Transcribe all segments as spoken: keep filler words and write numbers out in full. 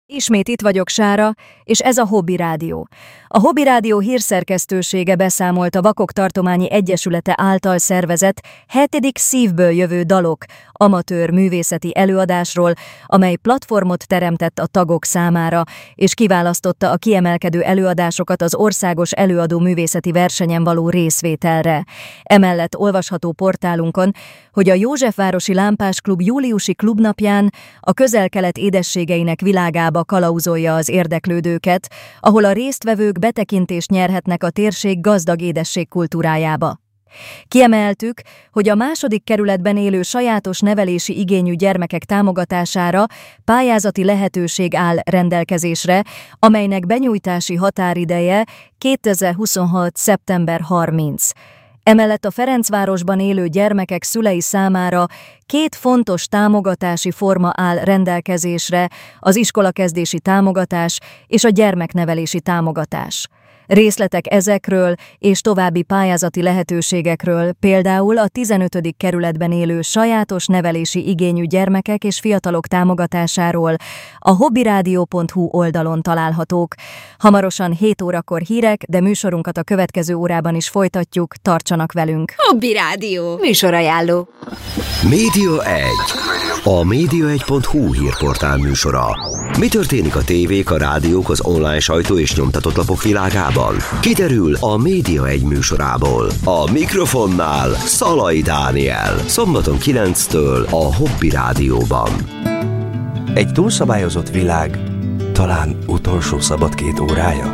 Ismét itt vagyok, Sára, és ez a Hobby Rádió. A Hobby Rádió hírszerkesztősége beszámolt a Vakok Tartományi Egyesülete által szervezett hetedik szívből jövő dalok amatőr művészeti előadásról, amely platformot teremtett a tagok számára, és kiválasztotta a kiemelkedő előadásokat az országos előadó művészeti versenyen való részvételre. Emellett olvasható portálunkon, hogy a Józsefvárosi Lámpás Klub júliusi klubnapján a Közel-Kelet édességeinek világába kalauzolja az érdeklődőket, ahol a résztvevők betekintést nyerhetnek a térség gazdag édességkultúrájába. Kiemeltük, hogy a második kerületben élő sajátos nevelési igényű gyermekek támogatására pályázati lehetőség áll rendelkezésre, amelynek benyújtási határideje kétezer-huszonhat. szeptember harmincadika. Emellett a Ferencvárosban élő gyermekek szülei számára két fontos támogatási forma áll rendelkezésre, az iskolakezdési támogatás és a gyermeknevelési támogatás. Részletek ezekről és további pályázati lehetőségekről, például a tizenötödik kerületben élő sajátos nevelési igényű gyermekek és fiatalok támogatásáról a hobbyradio pont hu oldalon találhatók. Hamarosan hét órakor hírek, de műsorunkat a következő órában is folytatjuk, tartsanak velünk. Hobby Rádió. Műsorajánló. Média egy. A média egy pont hu hírportál műsora. Mi történik a tévék, a rádiók, az online sajtó és nyomtatott lapok világában? Kiderül a Média egy műsorából. A mikrofonnál Szalai Dániel. Szombaton kilenctől a Hobby Rádióban. Egy túlszabályozott világ, talán utolsó szabad két órája?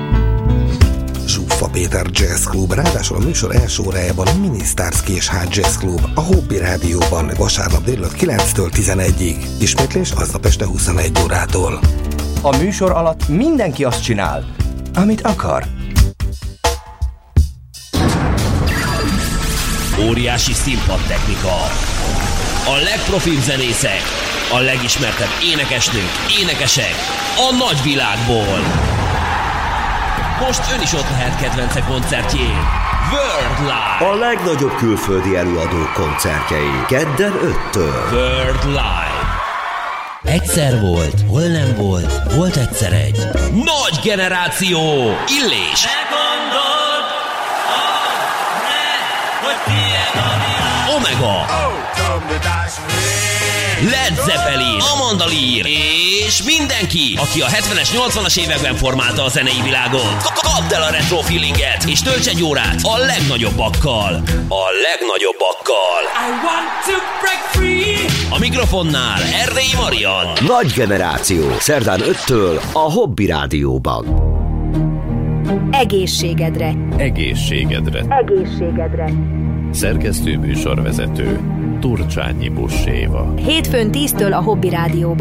Zsuffa Péter Jazz Club, ráadásul a műsor első órájában a Minisztárszki és Hot Jazz Club, a Hobby Rádióban vasárnap délután kilenctől tizenegyig. Ismétlés aznap este huszonegy órától. A műsor alatt mindenki azt csinál, amit akar. Óriási színpadtechnika. A legprofibb zenészek, a legismertebb énekesnők, énekesek a nagyvilágból. Most ön is ott lehet kedvence koncertjén. World Live. A legnagyobb külföldi előadók koncertjei. Kedden öttől. World Live. Egyszer volt, hol nem volt, volt egyszer egy. Nagy generáció. Illés. Ne gondold, oh, ne, hogy tiéd a világ. Omega. Oh, Tombodas Led Zeppelin, Amanda Lear és mindenki, aki a hetvenes, nyolcvanas években formálta a zenei világot. Kapd el a retro feelinget, és tölts egy órát a legnagyobbakkal. A legnagyobbakkal. I want to break free. A mikrofonnál Erdélyi Marian. Nagy generáció. Szerdán öttől a Hobby Rádióban. Egészségedre. Egészségedre. Egészségedre. Szerkesztő műsorvezető Turcsányi Buss Éva. Hétfőn tíztől a Hobby Rádióban.